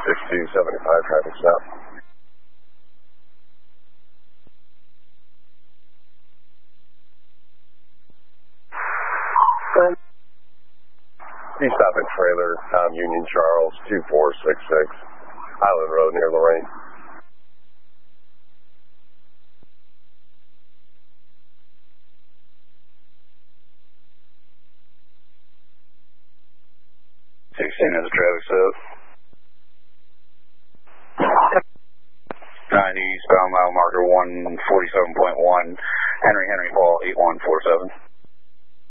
6275 traffic stop. You stop at trailer, Union Charles, 2466, Highland Road near Lorraine. As a traffic stop. 90 eastbound mile marker 147.1, Henry Hall 8147.